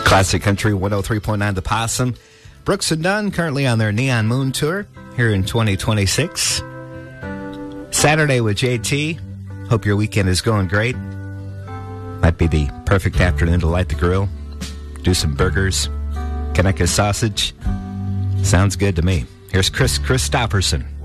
Classic Country 103.9 The Possum. Brooks and Dunn currently on their Neon Moon Tour here in 2026. Saturday with JT. Hope your weekend is going great. Might be the perfect afternoon to light the grill, do some burgers, Kaneka sausage. Sounds good to me. Here's Chris Christopherson.